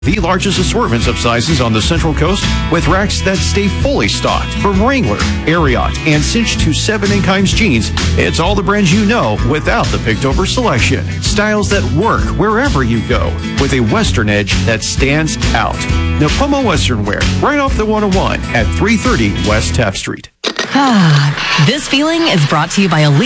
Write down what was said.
The largest assortments of sizes on the Central Coast with racks that stay fully stocked. From Wrangler, Ariat, and Cinch to 7 and Kimes jeans, it's all the brands you know without the picked-over selection. Styles that work wherever you go with a Western edge that stands out. Napomo Western Wear, right off the 101 at 330 West Taft Street. This feeling is brought to you by Elite.